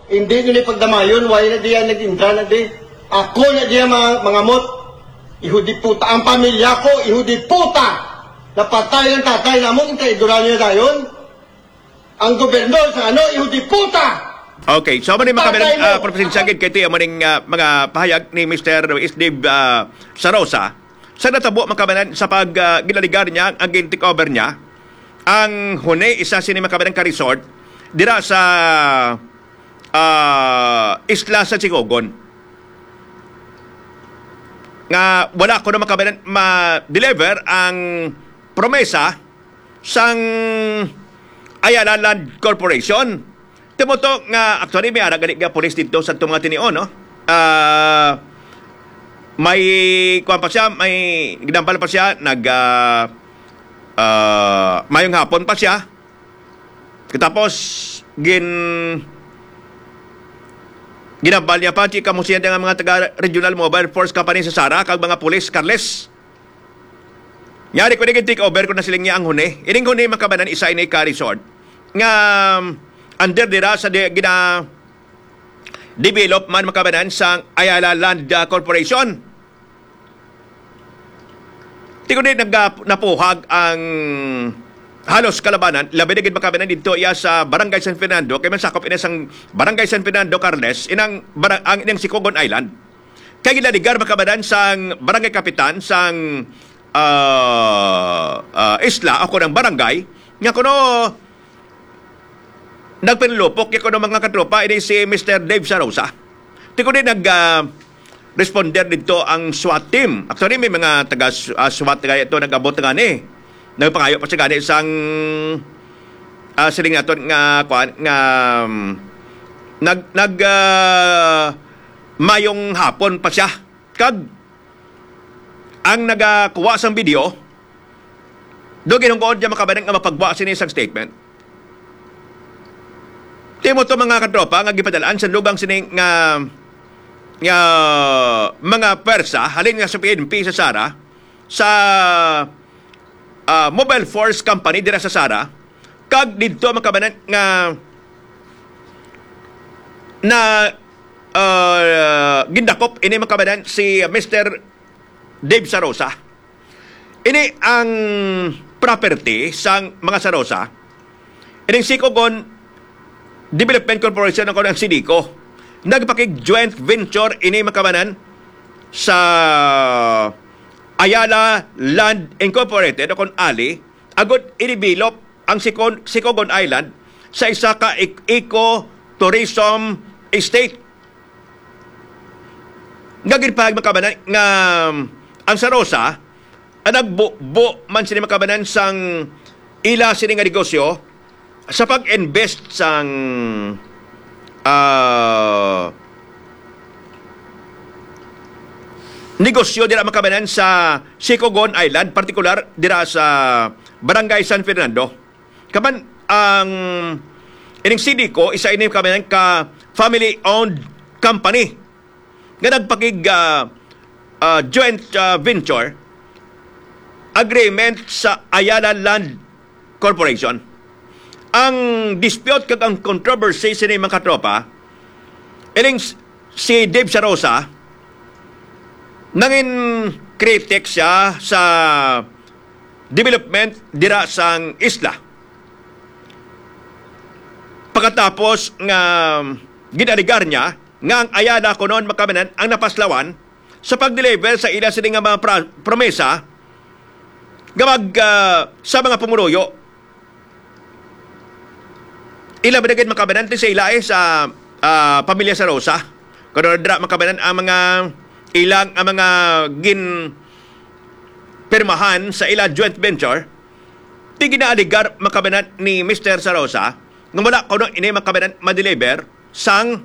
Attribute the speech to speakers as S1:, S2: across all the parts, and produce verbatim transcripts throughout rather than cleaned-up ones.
S1: Hindi nyo ni pagdamayon, why na diyan nag-indra na di. Ako na diyan mga, mga mot. Ihudi puta. Ang pamilya ko, ihudi puta. Napatay ng tatay namon, kay duran nyo dayon. Ang gobernador sa ano, ihudi puta.
S2: Okay, so maning makabilang uh, Professor Sagid kay tiyo maning uh, mga pahayag ni Mister Isdib uh, Sarosa sa natabo makabilang sa pag uh, ginaligar niya ang take over niya ang huni isa sini makabilang ka resort dira sa uh, isla sa Sicogon nga wala ko na makabilang ma-deliver ang promesa sang Ayala Land Corporation. Timoto nga actually may arag nga police dito sa mga tinion, no? Uh, may kuan pa siya, may ginampal pa siya, nag uh, uh, mayong hapon pa siya. Tapos gin ginampal niya pa chika mo siya ng mga taga Regional Mobile Force Company sa Sara kag mga police Carles. Nyari ko digit take over ko na siling niya ang huni. Ining huni makabanan isa ini ka resort. Nga under dira sa de, gina develop man makabanan sa Ayala Land uh, Corporation. Tiko din nag napuhag ang halos kalabanan, labi na gid makabanan dito iya sa Barangay San Fernando, kay man sakop ina sang Barangay San Fernando Carles, inang barang, ang inang Sicogon Island. Kay gilaligar makabanan sang Barangay Kapitan sang uh, uh, isla ako ng barangay, nya kuno nagpinlupok yung mga katropa, ini si Mister Dave Sarosa. Di ko din nag-responder uh, dito ang SWAT team. Actually, may mga taga-SWAT uh, kaya ito nag-abot nga ni. Nagpangayo pa siya gani isang uh, siling natin nga, nga um, nag, nag uh, mayong hapon pa siya. Kag ang nagakuha sang video, do ginungkoon niya makabanang nga mapagbuha siya isang statement. Timo to mga katropa nga gipadalaan sa lubang sining nga nga mga persa halin nga sa P N P sa Sara sa uh, Mobile Force Company dira sa Sara kag didto makabanan nga na uh, gindakop ini makabanan si Mister Dave Sarosa. Ini ang property sang mga Sarosa. Ining Sicogon Development Corporation ako ng Sidico. Nagpakig joint venture ini makabanan sa Ayala Land Incorporated akong Ali agad i-develop ang Sicogon Island sa isa ka eco-tourism estate. Ngagin pa makabanan nga ang Sarosa ang nagbubo man sila makabanan sang ila sila nga negosyo sa pag-invest sang uh, negosyo dira makabanan sa Sicogon Island, partikular dira sa Barangay San Fernando. Kaman ang ining Sidico isa ini makabanan ka family-owned company nga nagpakig uh, uh, joint uh, venture agreement sa Ayala Land Corporation. Ang dispute kag ang controversy sa mga katropa, ining si Dave Sarosa, nangin critic siya sa development dira sang isla. Pagkatapos nga ginaligar niya, nga ang Ayala ko noon makabanan ang napaslawan sa pag-deliver sa ila sa mga pra- promesa gamag uh, sa mga pumunuyo. Ila binagid makabanan ti sa ila eh sa uh, pamilya Sarosa. Kano dra makabanan ang mga ilang ang mga gin pirmahan sa ila joint venture. Ti ginaaligar makabanan ni Mister Sarosa nga wala kuno ini makabanan ma-deliver sang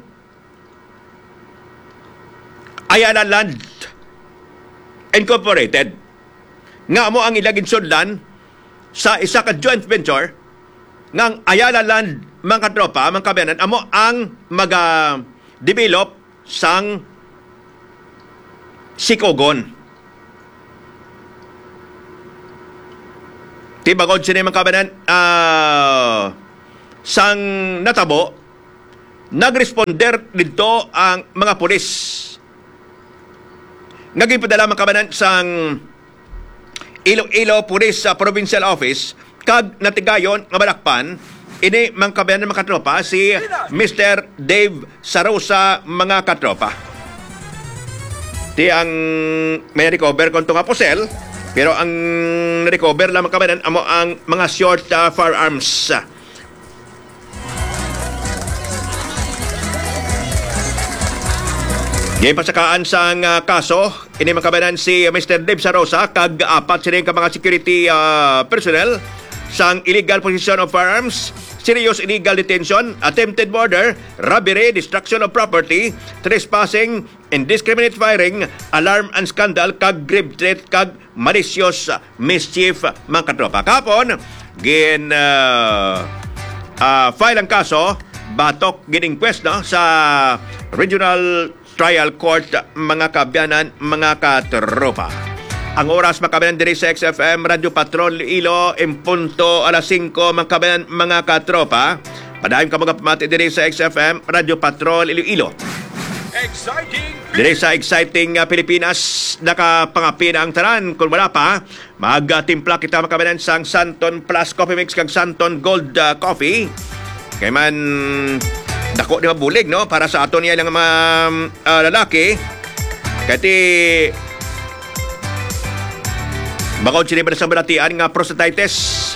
S2: Ayala Land Incorporated. Nga mo ang ilagin sudlan sa isa ka joint venture ngang Ayala Land mga katropa, mga kabayanan, amo ang mag-develop sang Sicogon. Tibagod sila mga kabayanan, uh, sang natabo, nagresponder dito ang mga pulis. Naging padala man kabanan sang Iloilo Police sa Provincial Office kag natigayon nga balakpan ini mang kabayan mga katropa si Mister Dave Sarosa mga katropa. Di ang may recover kon nga posel pero ang recover lang mga kabayan amo ang mga short uh, firearms. Ngayon pasakaan sa uh, kaso, ini makabanan si Mister Dave Sarosa kag apat sila ka mga security uh, personnel sang illegal possession of firearms, serious illegal detention, attempted murder, robbery, destruction of property, trespassing, indiscriminate firing, alarm and scandal kag grave threat kag malicious mischief mga katropa. Kapon, gin uh, uh, file ang kaso, batok gin-inquest no, sa Regional Trial Court mga kabyanan, mga katropa. Ang oras makabayan diri sa X F M Radio Patrol Ilo in punto alas singko mga kabayan, mga katropa. Padayon ka mga pamati diri sa X F M Radio Patrol Iloilo. Exciting! Diri sa exciting uh, Pilipinas, nakapangapi na ang tanan. Kung wala pa, magtimpla kita mga kabayan sang Santon Plus Coffee Mix kag Santon Gold uh, Coffee. Kaya man dako di mabulig no para sa aton niya lang mga uh, lalaki kati bakod sila ba sa balatian nga prostatitis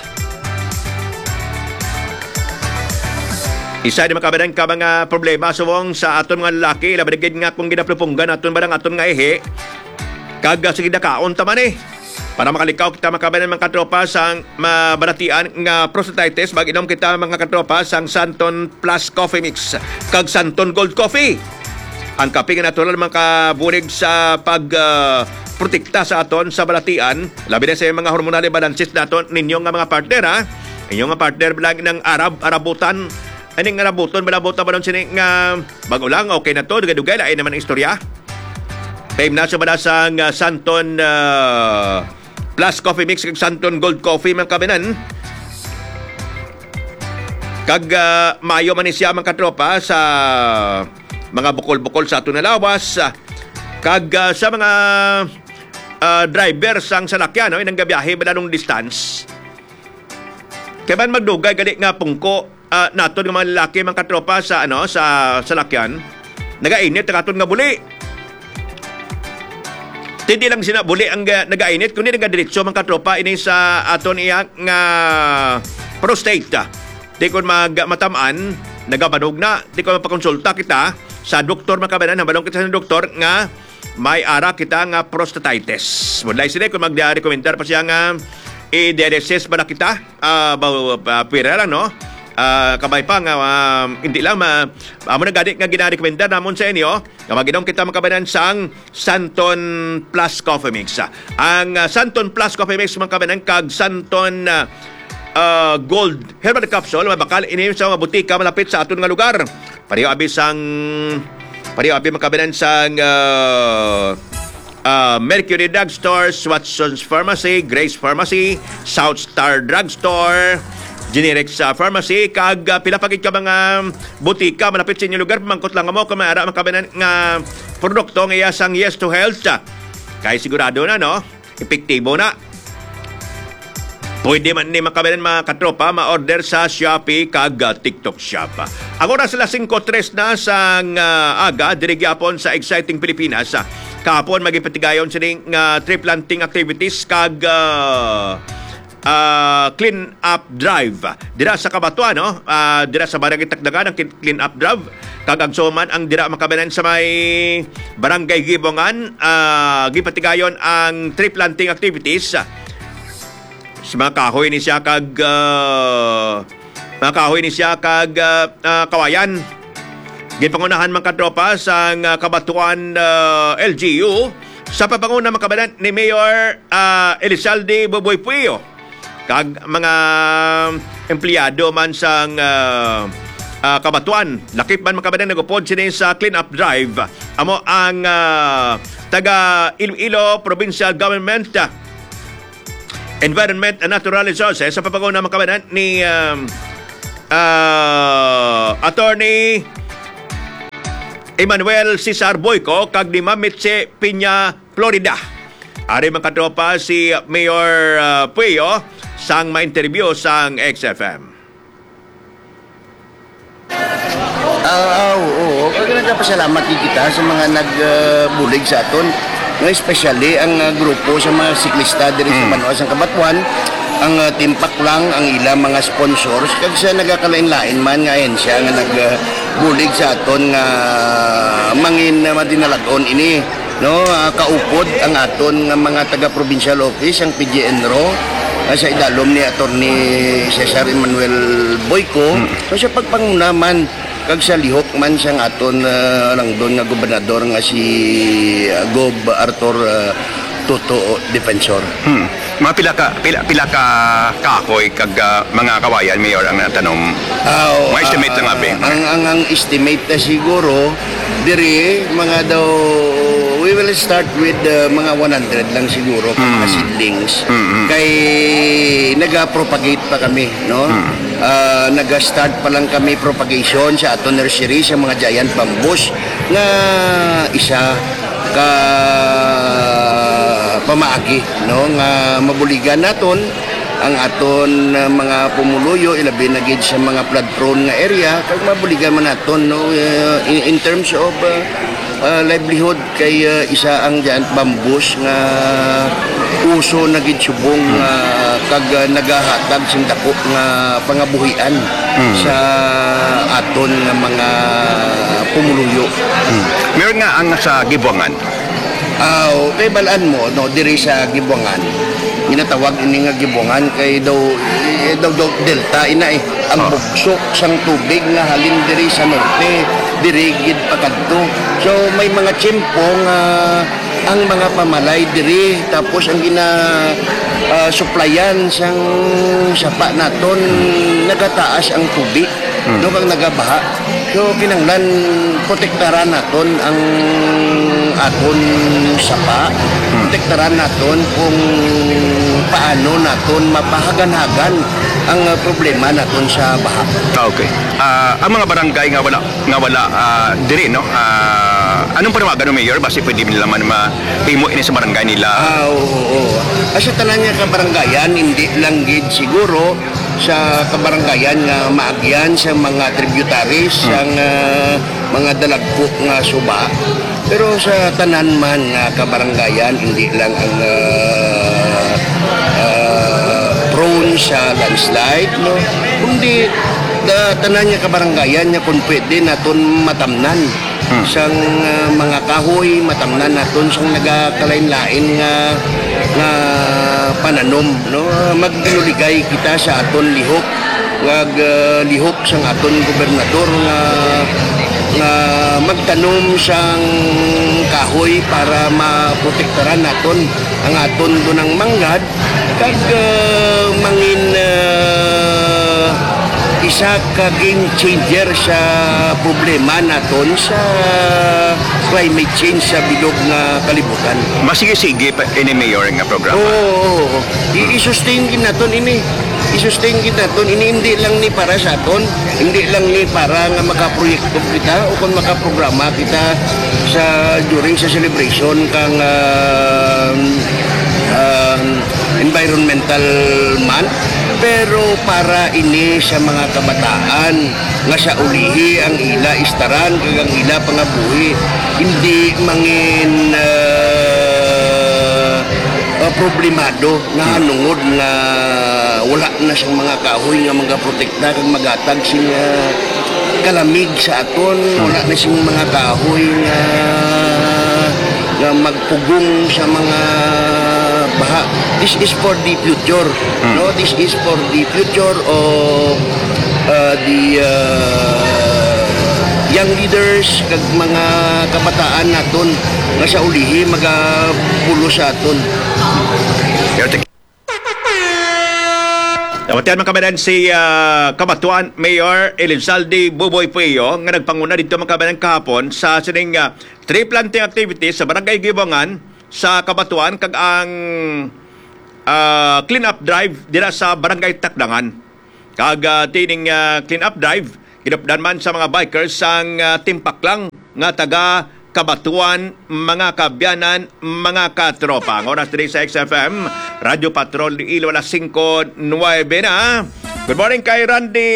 S2: isa di makabadan ka mga problema suwong sa aton mga lalaki labadigid nga kung ginaplupunggan aton ba aton nga ihi kag sige dakaon taman eh para makalikaw kita makabanan mga katropa sang mabalatian nga prostatitis, mag-inom kita mga katropa sang Santon Plus Coffee Mix kag Santon Gold Coffee. Ang kape nga natural makaburig sa pag uh, protekta sa aton sa balatian, labi na sa mga hormonal balances naton ninyo nga mga partner ha. Inyong nga partner lang ng Arab, Arabutan. Aning Arabuton, balabutan ba nun sining nga bago lang, okay na to, dugay-dugay, lain naman ang istorya. Time na sa balasang uh, Santon uh, Plus Coffee Mix kag Santon Gold Coffee man kabinan. Kag uh, maayo man ni siya mga katropa sa mga bukol-bukol sa aton na lawas. Kag uh, sa mga uh, driver sang salakyan no, inang gabiyahe balanong distance. Kaya man magdugay gali nga pungko uh, naton nga mga lalaki mga katropa sa ano sa salakyan. Nagainit ang aton nga buli. Hindi lang sinabuli ang uh, nag-ainit, kundi nag-diretso mga katropa ini sa aton iya nga prostate. Di ko mag-matamaan, nagabanog na, di ko mapakonsulta kita sa doktor makabanan, nabalong kita sa doktor nga may ara kita nga prostatitis. Mudlay sila kung mag-recommendar pa siya nga i-dialysis ba na kita, uh, uh, pwera lang no? Uh, kabay pa nga um, hindi lang ma amo na gadi nga gina-recommenda namon sa inyo nga maginom kita makabanan sang Santon Plus Coffee Mix. Ang uh, Santon Plus Coffee Mix makabanan kag Santon uh, uh, Gold Herbal Capsule mabakal ini sa mga butika malapit sa aton nga lugar. Pareho abi sang pareho abi makabanan sang uh, Uh, Mercury Drugstore, Watson's Pharmacy, Grace Pharmacy, South Star Drugstore, Generic sa pharmacy, kag uh, pilapagit ka mga butika malapit sa inyong lugar, pamangkot lang mo kung maara makabanan nga produkto ng iyasang Yes to Health. Kaya sigurado na, no? Epektibo na. Pwede man ni makabanan mga katropa, ma-order sa Shopee kag uh, TikTok Shop. Ang oras sila singko tres na sa uh, aga, dirigyapon sa Exciting Pilipinas. Kahapon magipatigayon sining uh, tree planting activities kag uh, uh, clean up drive dira sa Kabatuan no uh, dira sa Barangay Tagdagan ang clean up drive kag agsuman ang dira makabanan sa may Barangay Gibongan uh, gipatigayon ang tree planting activities sa mga kahoy ni siya kag uh, mga kahoy ni siya kag uh, uh, kawayan. Gipangunahan mga katropa sa uh, Kabatuan uh, L G U sa papanguna makabanan ni Mayor uh, Elizalde Boboy Puyo kag mga empleyado man sa uh, uh, Kabatuan. Lakip man makabanan nagupod sini sa clean up drive. Amo ang uh, taga Iloilo Provincial Government uh, Environment and Natural Resources sa papanguna makabanan ni um, uh, Attorney Emmanuel Cesar Boyco kag ni Ma'am Mitzi Piña, Florida. Ari mga katropa si Mayor uh, Pueyo sang ma-interview sang X F M.
S3: Ah, oo, oo. Kaya nagpasalamat din kita sa mga nagbulig sa aton. Nga especially ang uh, grupo sa mga siklista diri sa Manoa sa Kabatuan, ang uh, timpak lang ang ilang mga sponsors kag sa nagakalain-lain man nga ahensya nga nagbulig sa aton nga mangin na madinalagon ini, no. Uh, kaupod ang aton nga mga taga provincial office ang P G N R O uh, sa idalom ni Attorney Cesar Emmanuel Boyco. So sa pagpanguna man kag sa lihok man siyang aton uh, lang doon nga gobernador nga si uh, Gob Arthur uh, Toto Defensor.
S4: Hmm. Mga pila ka pila, pila ka kahoy kag uh, mga kawayan mayor ang natanom.
S3: Uh,
S4: May estimate lang abi.
S3: Ang ang ang estimate na siguro diri mga daw we will start with uh, mga one hundred lang siguro mm. mga seedlings. Mm-hmm. Kay naga-propagate pa kami, no? Mm. Uh, naga-start pa lang kami propagation sa aton nursery sa mga giant bamboos nga isa ka pamaagi, no, nga mabuligan naton ang aton uh, mga pumuluyo ilabi na gid sa mga flood prone nga area kag mabuligan man naton, no, uh, in, in terms of uh, uh, livelihood kay uh, isa ang giant bamboos nga uso na gid subong uh, kag uh, nagahatag sing dako nga pangabuhian hmm. sa aton nga mga pumuluyo.
S4: Hmm. Meron nga ang sa Gibuangan.
S3: Ah, uh, kay balaan mo no diri sa Gibuangan. Ginatawag ini nga Gibuangan kay daw eh, daw, daw delta ina eh. Ang oh. bugsok sang tubig nga halin diri sa norte, diri gid pakadto. So may mga tiyempo nga ang mga pamalay diri tapos ang gina uh, supplyan sang sapa naton nagataas ang tubig. Hmm. No kang nagabaha. So kinanglan protektaran naton ang aton sapa. Hmm. Protektaran naton kung paano naton mapahagan-hagan ang uh, problema naton sa baha.
S4: Okay. Uh, ang mga barangay nga wala nga wala uh, diri, no. Uh, anong panawagan ng mayor basi pwede nila man mahimo ini sa barangay nila?
S3: Ah, oo, oo. Asa tanan nga ka barangayan hindi lang gid siguro sa kabaranggayan nga maagyan sa mga tributaries hmm. ang uh, mga dalagpo nga suba, pero sa tanan man nga kabaranggayan hindi lang ang uh, uh, prone sa landslide, no, kundi da, tanan nga kabaranggayan nga kung pwede naton matamnan hmm. sang uh, mga kahoy, matamnan naton sang nagakalain-lain nga nga pananom, no, magdinuligay kita sa aton lihok wag uh, lihok sang aton gobernador nga nga magtanom sang kahoy para maprotektaran naton ang aton dunang manggad kag uh, mangin uh, isa ka game changer sa problema naton sa climate change sa bilog nga kalibutan.
S4: Masige-sige pa ini mayor nga programa.
S3: Oo, oh, i-sustain gid naton ini. I-sustain gid naton ini hindi lang ni para sa aton, hindi lang ni para nga makaproyekto kita o kung makaprograma kita sa during sa celebration kang uh, uh, environmental month, pero para ini sa mga kabataan nga sa ulihi ang ila istaran kag ang ila pangabuhi hindi mangin uh, uh, problemado nga nungod nga wala na siyang mga kahoy nga magaprotekta kag magatag sing uh, kalamig sa aton, wala na siyang mga kahoy nga nga magpugong sa mga baha. This is for the future. Mm. No, this is for the future of uh, the uh, young leaders kag mga kabataan naton nga sa ulihi magapulo sa aton.
S2: Tawatian mga kabayan si uh, Kabatuan Mayor Elizalde Buboy Pueyo nga nagpanguna dito mga kabayan kahapon sa sining uh, tree planting activities sa Barangay Gibuangan sa Kabatuan kag ang uh, clean up drive dira sa Barangay Takdangan. Kag uh, tining uh, clean up drive ginupdan man sa mga bikers sang uh, timpak lang nga taga Kabatuan, mga kabyanan, mga katropa. Ang oras din sa X F M, Radyo Patrol Iloilo, alas singko nuwebe na. Good morning kay Randy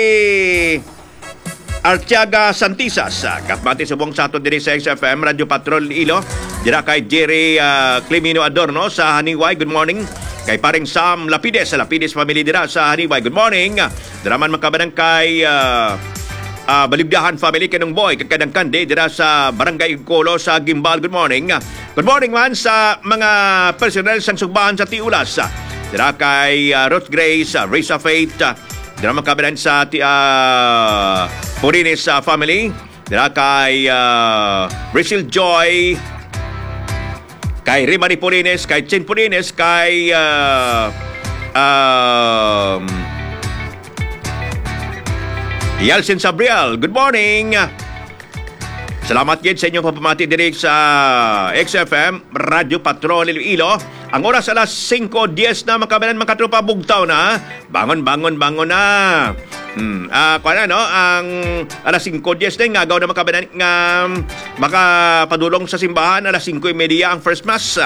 S2: Artiaga Santisas. Kapmati subong sa ato din sa X F M, Radyo Patrol Iloilo. Dira kay Jerry uh, Clemino Adorno sa Haniway. Good morning. Kay paring Sam Lapides sa Lapides Family dira sa Haniway. Good morning. Diraman makabanang kay... Uh, Uh, Balibdahan family kanong boy kakadang kande dira sa Barangay Kolo sa Gimbal. Good morning. Good morning man sa mga personnel sang sugbahan sa Tiulas. Dira kay uh, Ruth Grace, uh, Race of Faith, uh, dira makabilan sa uh, Purines uh, family. Dira kay uh, Rachel Joy, kay Rimari Purines, kay Chin Purines, kay uh, um, Yalsin Sabriel, good morning. Salamat gid sa inyong papamati direct sa X F M, Radyo Patrol Iloilo. Ang oras alas singko diyes na makabanan makatropa bugtaw na. Bangon, bangon, bangon na. Hmm, ah, uh, na no, ang alas singko diyes na nga gaw na makabanan nga makapadulong sa simbahan alas singko media ang first mass.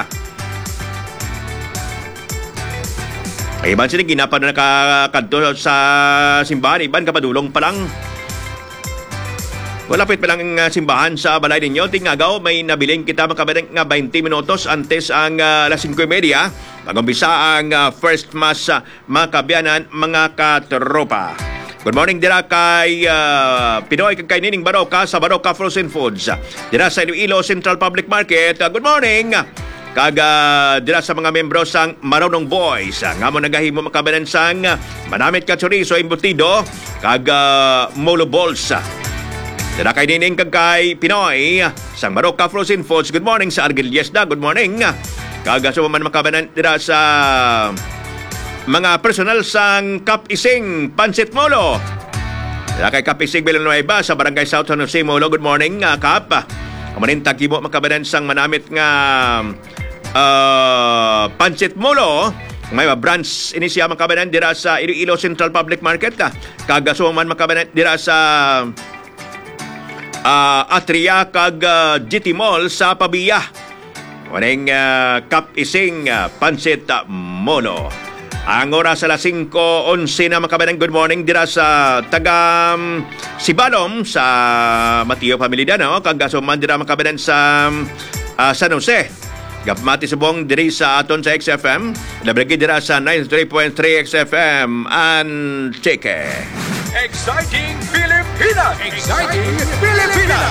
S2: Ay, iban sila ginapa na nakakadto sa simbahan. Iban kapadulong pa lang. Walapit pa lang ang simbahan sa balay ninyo. Tingagaw, may nabiling kita makabalang nga twenty minutos antes ang uh, alas singko media. Mag-umpisa ang uh, first mass uh, mga kabyanan, mga katropa. Good morning dira kay uh, Pinoy kay Nining Baroka sa Baroka Frozen Foods. Dira sa Iloilo Central Public Market. Uh, good morning! Kaga dira sa mga membro sang Marunong Boys nga mo nagahimo makabanan sang manamit ka chorizo embutido kaga molo balls. Dira kay Nining kag kay Pinoy sang Maroka Frozen Foods. Good morning sa Argelies da. Good morning. Kaga sa man makabanan dira sa mga personal sang Kap Ising Pancit Molo. Dira kay Kap Ising Villanueva sa Barangay South San Jose Molo. Good morning uh, Kap. Kamanin tagibo makabanan sang manamit nga Uh, Pancit Molo. May branch ini siya makabanan dira sa Iloilo Central Public Market ka. Kagasuman man makabanan dira sa uh, Atria kag uh, G T Mall sa Pabiya. Waning uh, Kap Ising uh, Pancit uh, Molo. Ang oras alas singko onse na makabanan. Good morning dira sa taga um, Sibalom sa Mateo Family Dano. Kagasuman dira makabanan sa uh, San Jose. Gapmati subong diri sa aton sa X F M. Labragi dira sa ninety-three point three X F M and Cheke.
S5: Exciting Pilipinas! Exciting Pilipinas!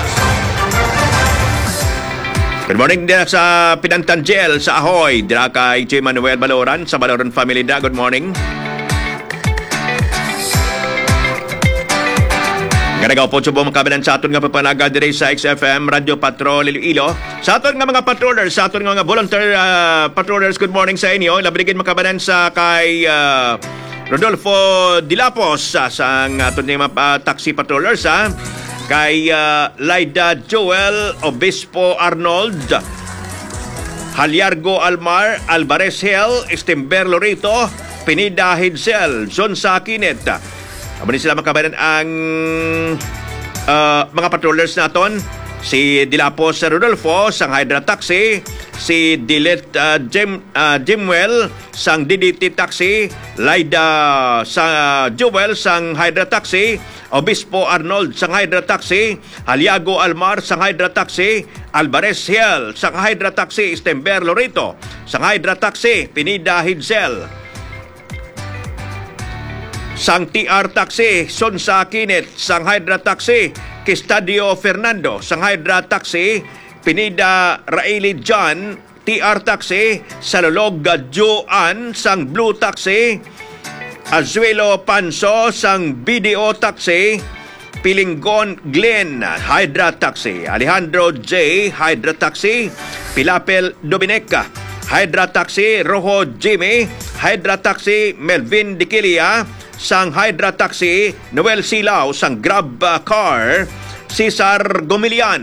S2: Good morning dira sa Pinantangel sa Ahoy. Dira kay J. Manuel Baloran sa Baloran Family da. Good morning. Ganagaw po subong makabilan sa aton nga papanaga diri sa X F M Radyo Patrol Iloilo. Sa aton nga mga patrollers, sa aton nga mga volunteer uh, patrollers, good morning sa inyo. Labrigin makabanan sa kay uh, Rodolfo Dilapos uh, sa aton nga mga uh, taxi patrollers ha. Kay uh, Laida Joel Obispo Arnold, Haliargo Almar, Alvarez Hill, Estember Lorito, Pinida Hidsel, John Sakinet. Amo ni sila makabanan ang uh, mga patrollers naton. Si Dilapos Rodolfo sang Hydra Taxi, si Dilet uh, Jim uh, Jimwell sang D D T Taxi, Laida sa uh, Joel sang Hydra Taxi, Obispo Arnold sang Hydra Taxi, Haliago Almar sang Hydra Taxi, Alvarez Hill sang Hydra Taxi, Estember Lorito sang Hydra Taxi, Pinida Hidsel sang T R Taxi, Sonsa Kinet sang Hydra Taxi, Kistadio Fernando sang Hydra Taxi, Pinida Raeli John T R Taxi, Salolog Joan sang Blue Taxi, Azuelo Panso sang B D O Taxi, Pilinggon Glenn Hydra Taxi, Alejandro J Hydra Taxi, Pilapel Dominica Hydra Taxi, Rojo Jimmy Hydra Taxi, Melvin Diquilia sang Hydra Taxi, Noel Silao sang Grab Car, Cesar Gomilian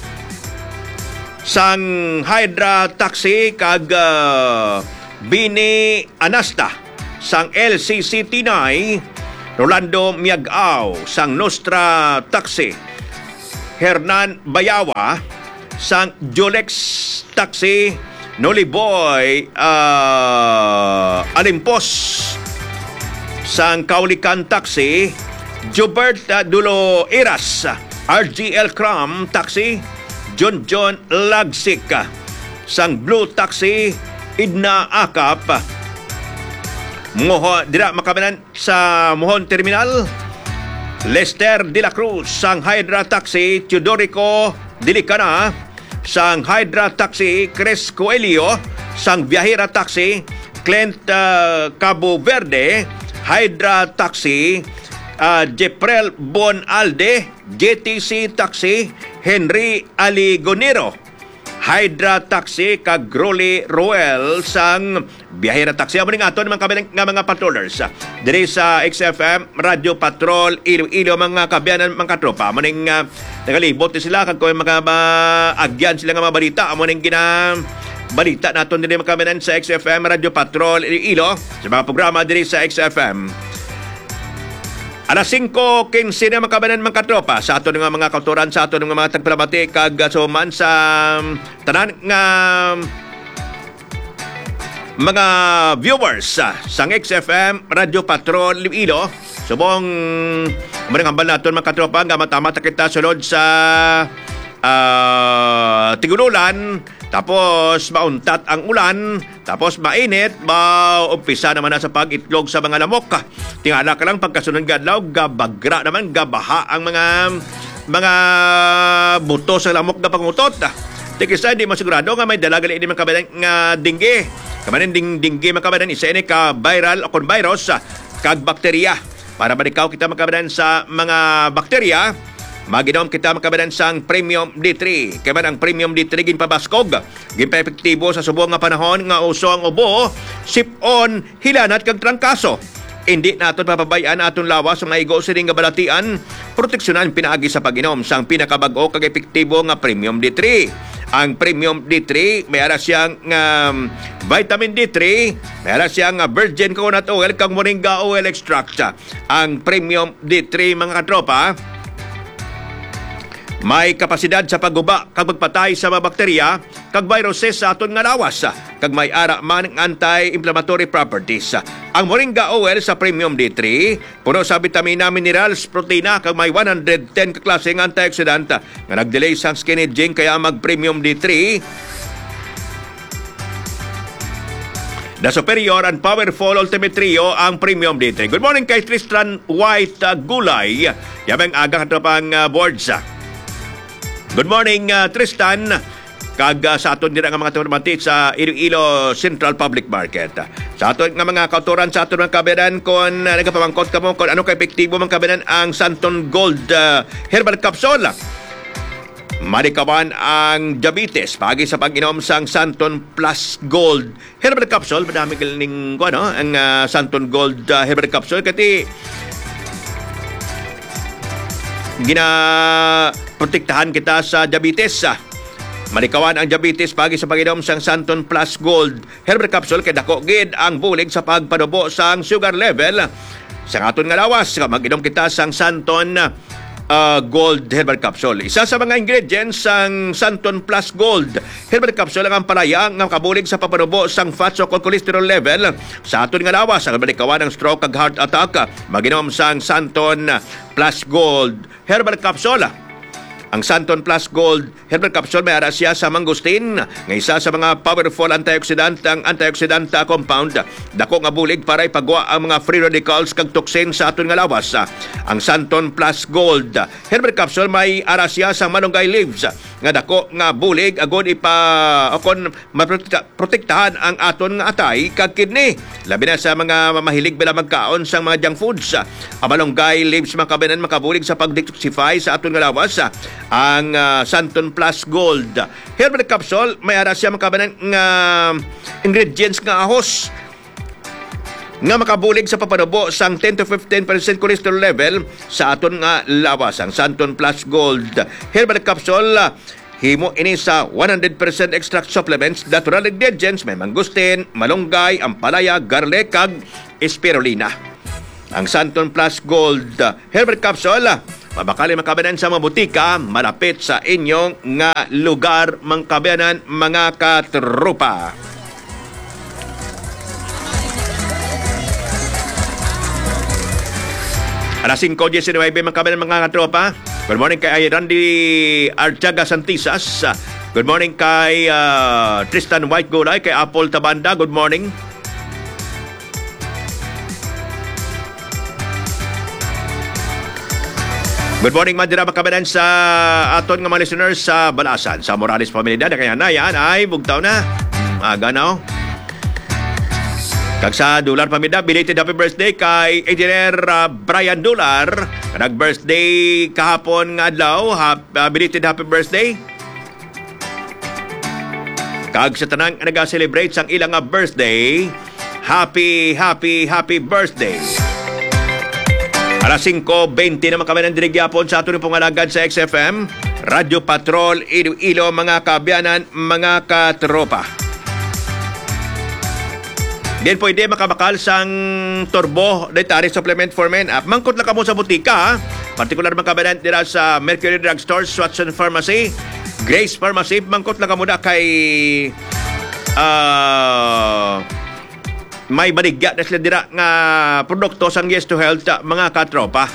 S2: sang Hydra Taxi kag uh, Bini Anasta sang L C C Tinay, Rolando Miagao sang Nostra Taxi, Hernan Bayawa, sang Jolex Taxi, Noliboy uh, Alimpos, sang Kaulikan Taxi, Jobert uh, Dulo Iras, R G L Cram Taxi, John John Lagsik, sang Blue Taxi, Idna Akap, Moho, dira makabanan sa Mohon Terminal, Lester De La Cruz, sang Hydra Taxi, Teodorico Dilicana, sang Hydra Taxi, Chris Coelho, sang Viajera Taxi, Clint uh, Cabo Verde, Hydra Taxi, uh, Jeprel Bon Alde, J T C Taxi, Henry Aligonero, Hydra Taxi, kag Rolly Roel, sang Biyahera Taxi. Amo ning aton mga kabilang nga mga patrollers diri sa X F M Radio Patrol Iloilo, mga kabiyanan, mga katropa. Amo ning uh, nagalibot sila kag koy mga agyan sila nga mga balita. Amo ning gina balita naton diri mga kabiyanan sa X F M Radio Patrol Iloilo sa mga programa diri sa X F M. Alas singko kinse na mga kabanan, mga katropa, sa ato nga mga kautoran, sa ato nga mga tagpalamati kag suman sa tanan nga mga viewers sa X F M Radio Patrol Iloilo. Subong maring hambal naton mga katropa nga mata-mata kita sulod sa uh, tigululan, tapos mauntat ang ulan, tapos mainit, maumpisa naman na sa pag-itlog sa mga lamok. Tingala ka lang pagkasunod gadlaw, gabagra naman, gabaha ang mga mga buto sa lamok na pangutot. Tikisa, di masigurado nga may dalagali ini mga kabadan nga dingge. Kamanin ding dingge mga kabadan, isa ini ka viral o kon virus kag bakterya. Para balikaw kita mga kabadan sa mga bakterya, maginom kita makabadan sang Premium D three. Kaya man ang Premium D three ginpabaskog, ginpa-epektibo sa subong nga panahon nga uso ang ubo, sip-on, hilanat kag trangkaso. Hindi naton papabayaan aton lawas sa mga igo sining nga balatian, proteksyonan pinaagi sa pag-inom sang pinakabag-o kag epektibo nga Premium D three. Ang Premium D three may ara siyang um, vitamin D three, may ara siyang uh, virgin coconut oil kag moringa oil extract. Ang Premium D three mga katropa may kapasidad sa pagguba kag magpatay sa mga bakterya kag viruses sa aton nga lawas, kag may ara man ang anti-inflammatory properties. Ang moringa oil sa Premium D three puno sa vitamina, minerals, proteina kag may one hundred ten ka klaseng antioxidant nga nagdelay sa skin aging, kaya mag Premium D three the superior and powerful ultimate trio ang Premium D three. Good morning kay Tristan White uh, Gulay, yabang aga kato pang uh, boards. Good morning, uh, Tristan. Kag uh, sa aton dira nga mga tumamantit sa Iloilo Central Public Market. Sa aton nga mga kautoran, sa aton mga kabayan, kung uh, nagapamangkot ka mo kung ano ka-epektibo mga kabayan ang Santon Gold uh, Herbal Capsule. Malikawan ang diabetes pagi sa pag-inom sang Santon Plus Gold Herbal Capsule. Madami galing ko, ano, ang uh, Santon Gold uh, Herbal Capsule. Kasi gina protektahan kita sa diabetes. Malikawan ang diabetes pagi sa pag-inom sang Santon Plus Gold Herbal Capsule, kay dako gid ang bulig sa pagpanubo sang sugar level sa aton nga lawas. Mag-inom kita sang Santon uh, Gold Herbal Capsule. Isa sa mga ingredients sang Santon Plus Gold Herbal Capsule ang palaya nga kabulig sa papanubo sang fats o cholesterol level sa aton nga lawas. Ang malikawan ang stroke ag heart attack, mag-inom sang Santon Plus Gold Herbal Capsule. Ang Santon Plus Gold Herbal Capsule may ara siya sa mangustin, nga isa sa mga powerful antioxidant. Ang antioxidant compound dako nga bulig para ipagwa ang mga free radicals kag toxin sa aton nga lawas. Ang Santon Plus Gold Herbal Capsule may ara siya sa malunggay leaves nga dako nga bulig agod ipa akon maprotektahan ang aton nga atay kag kidney, labi na sa mga mahilig bila magkaon sang mga junk foods. Ang malunggay leaves mga kabanan makabulig sa pag-detoxify sa aton nga lawas. Ang uh, Santon Plus Gold Herbal Capsule may ara siya makabanan nga ingredients nga ahos nga makabulig sa papanubo sang ten to fifteen percent cholesterol level sa aton nga lawas. Ang Santon Plus Gold Herbal Capsule himo ini sa one hundred percent extract supplements, natural ingredients, may mangustin, malunggay, ampalaya, garlic kag spirulina. Ang Santon Plus Gold Herbal Capsule mabakali makabanan sa mga butika malapit sa inyong nga lugar mga kabayanan mga katropa. Alas singko nineteen mga kabayanan mga katropa. Good morning kay Randy Archaga Santisas. Good morning kay uh, Tristan White Gulay, kay Apple Tabanda. Good morning. Good morning, Madira Makabanan sa aton nga mga listeners sa Balasan. Sa Morales Pamilya na kaya na yan ay bugtaw na. Aga na, oh. Kag sa Dular Pamilya, belated happy birthday kay Engineer uh, Brian Dular. Nag-birthday kahapon nga adlaw. Hap, uh, belated happy birthday. Kag sa tanang nag-celebrate sang ilang nga birthday, happy, happy, happy birthday. Alas singko twenty naman kami ng dirigyapon sa ato ng pangalagad sa X F M, Radio Patrol, Iloilo, mga kabiyanan, mga katropa. Din pwede makabakal sang Turbo Dietary Supplement for Men. At mangkot lang ka mo sa butika, partikular mga kabiyanan dira sa Mercury Drug Stores, Watson Pharmacy, Grace Pharmacy. Mangkot lang ka muna kay uh, may baligya na sila dira nga produkto sang Yes to Health, mga katropa.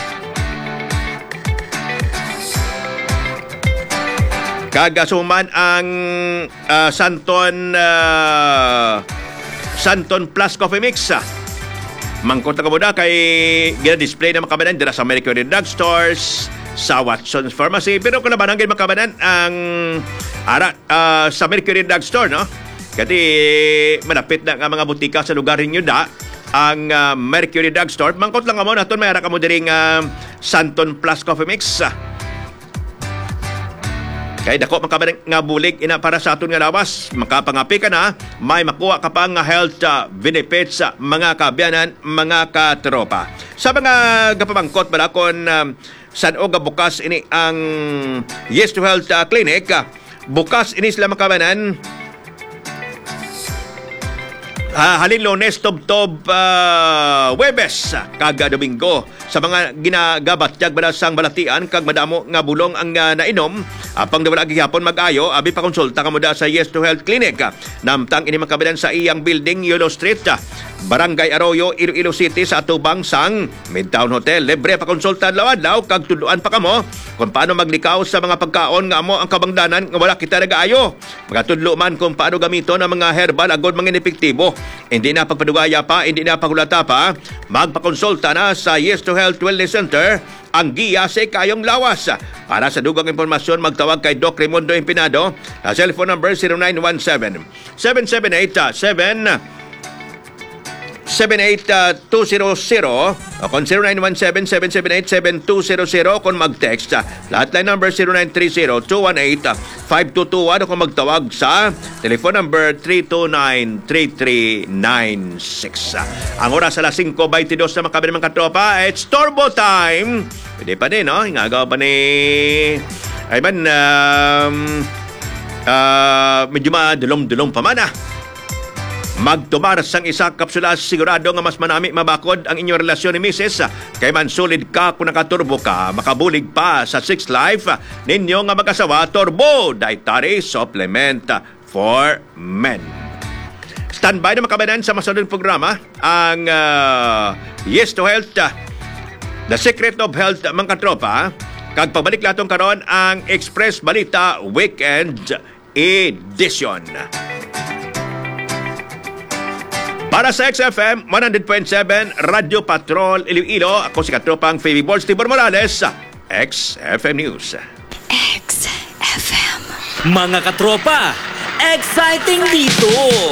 S2: Kagasuman ang uh, Santon uh, Santon Plus Coffee Mix. Mangkot na kamuda kay gina-display na makabanan dira sa Mercury Drug Stores, sa Watson's Pharmacy. Pero kung naman ang makabanan ang ara uh, sa Mercury Drug Store, no? Kasi malapit na nga mga butika sa lugar ninyo da ang uh, Mercury Drug Store. Mangkot lang mo naton may ara ka mo diring uh, Santon Plus Coffee Mix. Kaya dako makabanan nga bulig ina para sa aton nga lawas. Makapangapi ka na, may makuha ka pa nga health uh, benefits sa uh, mga kabiyanan, mga katropa. Sa mga gapamangkot bala kon uh, san o bukas ini ang Yes to Health uh, Clinic. Uh, bukas ini sila makabanan Uh, halin Lunes, Tob-Tob, uh, Webes, kag Domingo. Sa mga ginagabatyag balasang balatian, kag madamo nga bulong ang uh, nainom, apang uh, nawala gihapon mag-ayo, abi pa konsulta ka mo da sa Yes to Health Clinic. Namtang ini makabilan sa iyang building, Yolo Street, Barangay Arroyo, Iloilo City, sa atubang sang Midtown Hotel. Libre pa konsulta lawad-law, kag tuluan pa kamo kung paano maglikaw sa mga pagkaon nga amo ang kabangdanan nga wala kita nag-aayo. Magatudlo man kung paano gamiton ang mga herbal agod mga inepektibo. Hindi na pagpadugaya pa, hindi na pagulata pa, magpakonsulta na sa Yes to Health Wellness Center, ang giya sa kayong lawas. Para sa dugang impormasyon, magtawag kay Doc Raimundo Empinado sa cellphone number zero nine one seven, seven seven eight, seven seven eight two zero zero o kung zero nine one seven, seven seven eight, seven two zero zero kung mag-text. Lahat line number zero nine three zero, two one eight, five two two one o kung magtawag sa telephone number three two nine, three three nine six. Ang oras sa alas singko twenty-two na makabili mga katropa, it's Turbo time. Pwede pa din, no? Ingagaw pa ni ay man um, uh, medyo madulong-dulong pa man, ah. Magtumar sang isa kapsula, sigurado nga mas manami mabakod ang inyong relasyon ni Missus Kay man solid ka kung nakaturbo ka, makabulig pa sa Six Life ninyo nga mag-asawa, Turbo Dietary Supplement for Men. Standby na makabanan sa masunod programa ang uh, Yes to Health, uh, The Secret of Health, mga katropa. Kag pabalik latong karon ang Express Balita Weekend Edition. Para sa X F M one hundred point seven Radio Patrol Iloilo, ako si katropang Fabi Balls Tibor Morales, X F M News.
S6: X F M. Mga katropa, exciting dito!